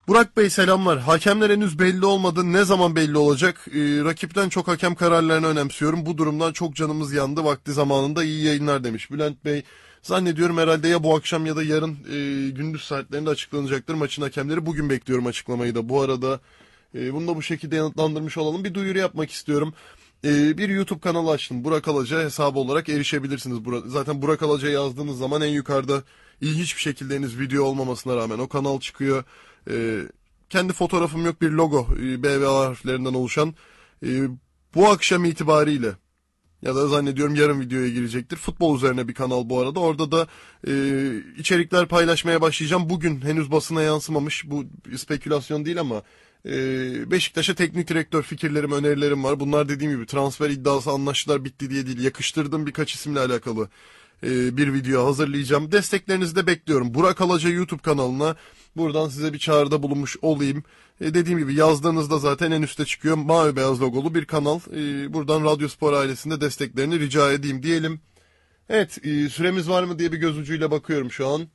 Burak Bey selamlar. Hakemler henüz belli olmadı. Ne zaman belli olacak? Rakipten çok hakem kararlarını önemsiyorum. Bu durumdan çok canımız yandı. Vakti zamanında iyi yayınlar demiş. Bülent Bey zannediyorum herhalde ya bu akşam ya da yarın gündüz saatlerinde açıklanacaktır maçın hakemleri. Bugün bekliyorum açıklamayı da. Bu arada bunu da bu şekilde yanıtlandırmış olalım. Bir duyuru yapmak istiyorum. Bir YouTube kanalı açtım. Burak Alaca hesabı olarak erişebilirsiniz. Zaten Burak Alaca yazdığınız zaman en yukarıda ilginç bir şekilde henüz video olmamasına rağmen o kanal çıkıyor. Kendi fotoğrafım yok, bir logo B ve A harflerinden oluşan. Bu akşam itibariyle ya da zannediyorum yarın videoya girecektir. Futbol üzerine bir kanal bu arada. Orada da içerikler paylaşmaya başlayacağım. Bugün henüz basına yansımamış, bu spekülasyon değil ama Beşiktaş'a teknik direktör fikirlerim, önerilerim var. Bunlar dediğim gibi transfer iddiası, anlaştılar, bitti diye değil. Yakıştırdığım birkaç isimle alakalı bir video hazırlayacağım. Desteklerinizi de bekliyorum. Burak Alaca YouTube kanalına buradan size bir çağrıda bulunmuş olayım. Dediğim gibi yazdığınızda zaten en üstte çıkıyor. Mavi beyaz logolu bir kanal. Buradan Radyospor ailesinde desteklerini rica edeyim diyelim. Evet, süremiz var mı diye bir göz ucuyla bakıyorum şu an.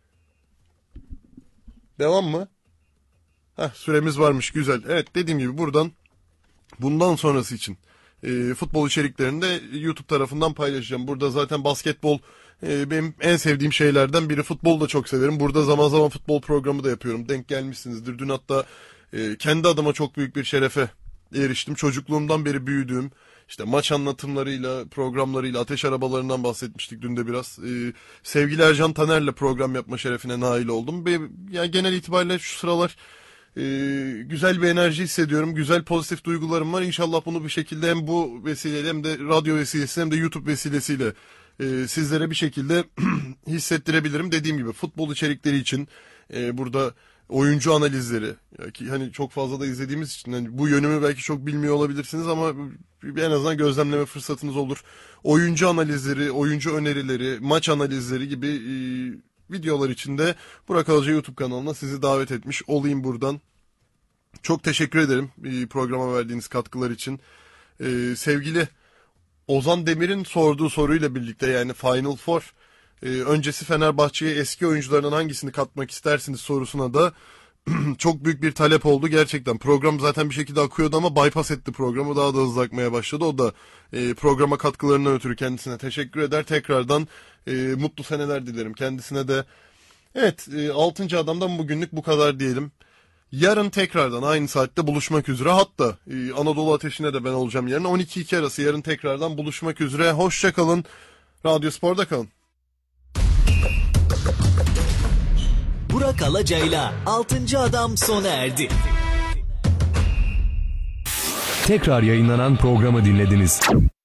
Devam mı? Süremiz varmış, güzel. Evet, dediğim gibi bundan sonrası için futbol içeriklerini de YouTube tarafından paylaşacağım. Burada zaten basketbol benim en sevdiğim şeylerden biri. Futbolu da çok severim. Burada zaman zaman futbol programı da yapıyorum. Denk gelmişsinizdir. Dün hatta kendi adıma çok büyük bir şerefe eriştim. Çocukluğumdan beri büyüdüğüm, işte maç anlatımlarıyla, programlarıyla, ateş arabalarından bahsetmiştik dün de biraz. Sevgili Ercan Taner'le program yapma şerefine nail oldum. Yani genel itibariyle şu sıralar güzel bir enerji hissediyorum. Güzel pozitif duygularım var. İnşallah bunu bir şekilde hem bu vesileyle hem de radyo vesilesiyle hem de YouTube vesilesiyle sizlere bir şekilde hissettirebilirim. Dediğim gibi futbol içerikleri için burada oyuncu analizleri, ki hani çok fazla da izlediğimiz için hani bu yönümü belki çok bilmiyor olabilirsiniz ama en azından gözlemleme fırsatınız olur. Oyuncu analizleri, oyuncu önerileri, maç analizleri gibi videolar için de Burak Alaca YouTube kanalına sizi davet etmiş olayım buradan. Çok teşekkür ederim programa verdiğiniz katkılar için. Sevgili Ozan Demir'in sorduğu soruyla birlikte, yani Final Four öncesi Fenerbahçe'ye eski oyuncularından hangisini katmak istersiniz sorusuna da çok büyük bir talep oldu gerçekten. Program zaten bir şekilde akıyordu ama bypass etti programı, daha da hızlı akmaya başladı. O da programa katkılarından ötürü kendisine teşekkür eder. Tekrardan mutlu seneler dilerim kendisine de. Evet, 6. Adam'dan bugünlük bu kadar diyelim. Yarın tekrardan aynı saatte buluşmak üzere. Hatta Anadolu Ateşi'ne de ben olacağım yarın. 12-2 arası yarın tekrardan buluşmak üzere. Hoşça kalın. Radyospor'da kalın. Burak Alaca'yla 6. Adam sona erdi. Tekrar yayınlanan programı dinlediniz.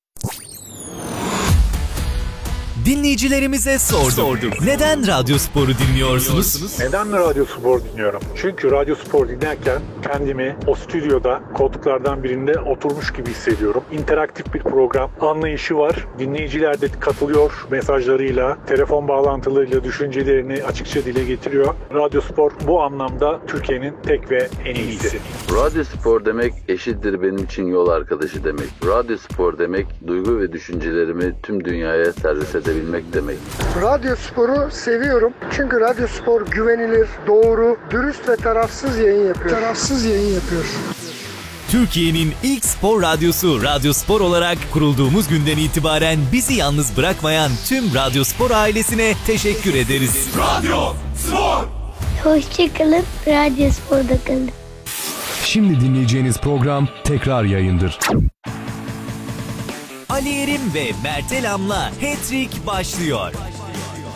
Dinleyicilerimize sorduk. Neden Radyospor'u dinliyorsunuz? Neden mi Radyospor dinliyorum? Çünkü Radyospor dinlerken kendimi o stüdyoda koltuklardan birinde oturmuş gibi hissediyorum. İnteraktif bir program anlayışı var. Dinleyiciler de katılıyor mesajlarıyla, telefon bağlantılarıyla düşüncelerini açıkça dile getiriyor. Radyospor bu anlamda Türkiye'nin tek ve en iyisi. Radyospor demek eşittir benim için yol arkadaşı demek. Radyospor demek duygu ve düşüncelerimi tüm dünyaya servis edebilmek demek. Radyospor'u seviyorum. Çünkü Radyospor güvenilir, doğru, dürüst ve tarafsız yayın yapıyor. Türkiye'nin ilk spor radyosu Radyospor olarak kurulduğumuz günden itibaren bizi yalnız bırakmayan tüm Radyospor ailesine teşekkür ederiz. Radyospor! Hoşçakalın, Radyospor'da kalın. Şimdi dinleyeceğiniz program tekrar yayındır. Ali Yerim ve Mert Elam'la Hat-Trick başlıyor.